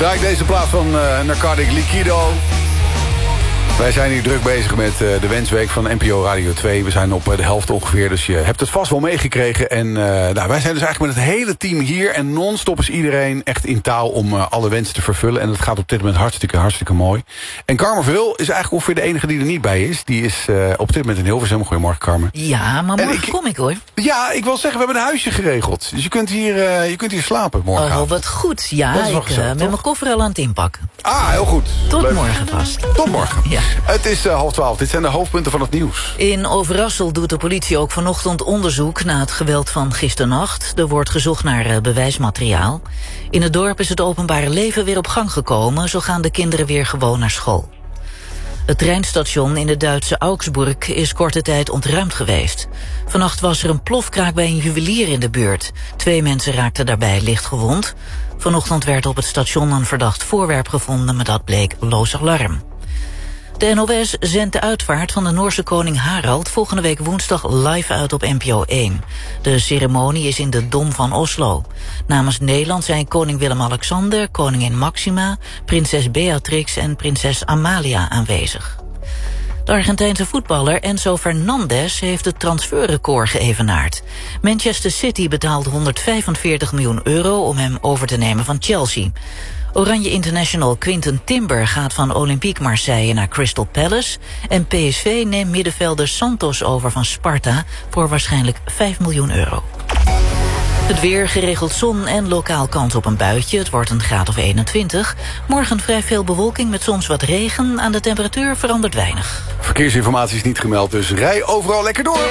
Draai ik deze plaats van Narcotic Liquido. Wij zijn hier druk bezig met de Wensweek van NPO Radio 2. We zijn op de helft ongeveer, dus je hebt het vast wel meegekregen. En wij zijn dus eigenlijk met het hele team hier. En non-stop is iedereen echt in taal om alle wensen te vervullen. En dat gaat op dit moment hartstikke mooi. En Carmen Verheul is eigenlijk ongeveer de enige die er niet bij is. Die is op dit moment in Hilversum. Goedemorgen, Carmen. Ja, maar morgen kom ik, hoor. Ja, ik wil zeggen, we hebben een huisje geregeld. Dus je kunt hier slapen morgen. Oh, wat goed. Ja, ik ben mijn koffer al aan het inpakken. Ah, heel goed. Tot leuk. Morgen vast. Tot morgen. Ja. Het is 11:30. Dit zijn de hoofdpunten van het nieuws. In Overrassel doet de politie ook vanochtend onderzoek naar het geweld van gisternacht. Er wordt gezocht naar bewijsmateriaal. In het dorp is het openbare leven weer op gang gekomen. Zo gaan de kinderen weer gewoon naar school. Het treinstation in de Duitse Augsburg is korte tijd ontruimd geweest. Vannacht was er een plofkraak bij een juwelier in de buurt. 2 mensen raakten daarbij licht gewond. Vanochtend werd op het station een verdacht voorwerp gevonden, maar dat bleek loos alarm. De NOS zendt de uitvaart van de Noorse koning Harald volgende week woensdag live uit op NPO 1. De ceremonie is in de Dom van Oslo. Namens Nederland zijn koning Willem-Alexander, koningin Maxima, prinses Beatrix en prinses Amalia aanwezig. De Argentijnse voetballer Enzo Fernandez heeft het transferrecord geëvenaard. Manchester City betaalt €145 miljoen om hem over te nemen van Chelsea. Oranje International Quinten Timber gaat van Olympique Marseille naar Crystal Palace. En PSV neemt middenvelder Santos over van Sparta voor waarschijnlijk €5 miljoen. Het weer, geregeld zon en lokaal kans op een buitje. Het wordt een graad of 21. Morgen vrij veel bewolking met soms wat regen. Aan de temperatuur verandert weinig. Verkeersinformatie is niet gemeld, dus rij overal lekker door.